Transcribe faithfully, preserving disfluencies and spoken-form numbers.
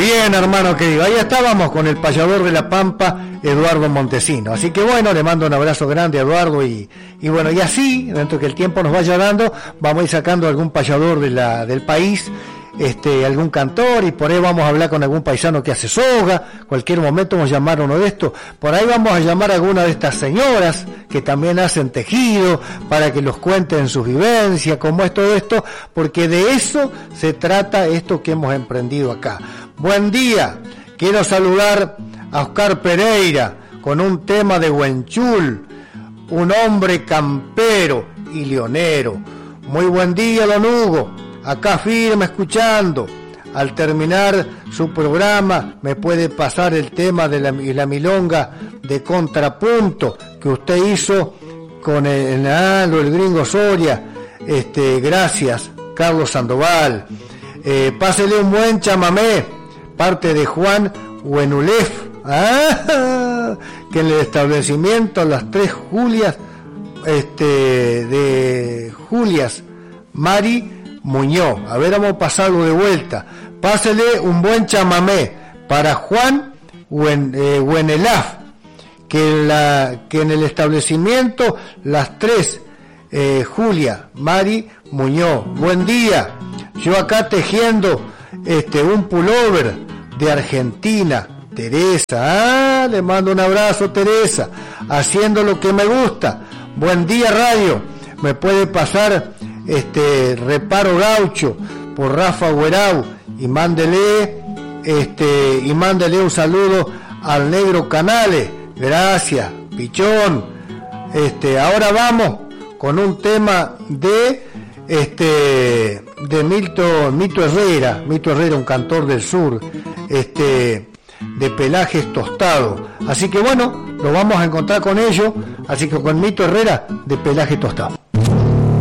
Bien, hermano querido, ahí estábamos con el payador de La Pampa, Eduardo Montesino. Así que bueno, le mando un abrazo grande a Eduardo y, y bueno, y así, dentro que el tiempo nos vaya dando, vamos a ir sacando algún payador de la, del país, este, algún cantor, y por ahí vamos a hablar con algún paisano que hace soga. Cualquier momento vamos a llamar a uno de estos. Por ahí vamos a llamar a alguna de estas señoras que también hacen tejido, para que los cuenten sus vivencias, cómo es todo esto, porque de eso se trata esto que hemos emprendido acá. Buen día, quiero saludar a Oscar Pereira con un tema de Huenchul, un hombre campero y leonero. Muy buen día, don Hugo, acá firme escuchando. Al terminar su programa me puede pasar el tema de la, la milonga de contrapunto que usted hizo con el, el, el gringo Soria. Este, gracias, Carlos Sandoval. Eh, pásele un buen chamamé, parte de Juan Huenulef, ah, que en el establecimiento Las Tres Julias, este, de Julias, Mari Muñoz. A ver, vamos a pasarlo de vuelta. Pásele un buen chamamé para Juan Huen, eh, Huenelaf, que en, la, que en el establecimiento Las Tres eh, Julia, Mari Muñoz. Buen día. Yo acá tejiendo este un pullover de Argentina. Teresa, ah, le mando un abrazo, Teresa, haciendo lo que me gusta. Buen día, radio. Me puede pasar este Reparo Gaucho por Rafa Guerau y mándele este y mándele un saludo al Negro Canales. Gracias, Pichón. Este, ahora vamos con un tema de este de Milton Mito Herrera, Mito Herrera, un cantor del sur, este de Pelajes Tostados. Así que bueno, lo vamos a encontrar con ellos, así que con Mito Herrera de Pelajes Tostados.